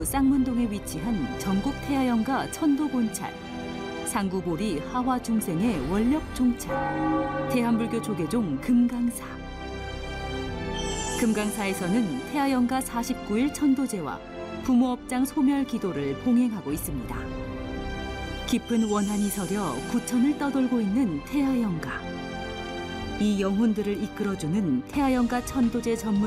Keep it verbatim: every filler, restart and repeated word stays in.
쌍문동에 위치한 전국 태아연가 천도본찰, 상구보리 하화중생의 원력 종찰, 대한불교 조계종 금강사. 금강사에서는 태아연가 사십구 일 천도제와 부모업장 소멸 기도를 봉행하고 있습니다. 깊은 원한이 서려 구천을 떠돌고 있는 태아연가. 이 영혼들을 이끌어주는 태아연가 천도제 전문